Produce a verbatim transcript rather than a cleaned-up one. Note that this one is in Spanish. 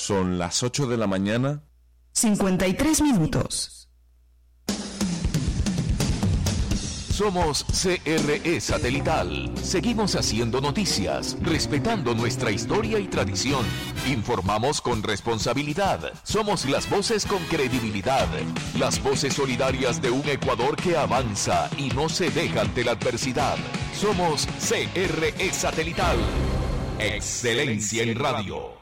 Son las ocho de la mañana. cincuenta y tres minutos. Somos C R E Satelital. Seguimos haciendo noticias, respetando nuestra historia y tradición. Informamos con responsabilidad. Somos las voces con credibilidad. Las voces solidarias de un Ecuador que avanza y no se deja ante la adversidad. Somos C R E Satelital. Excelencia en radio.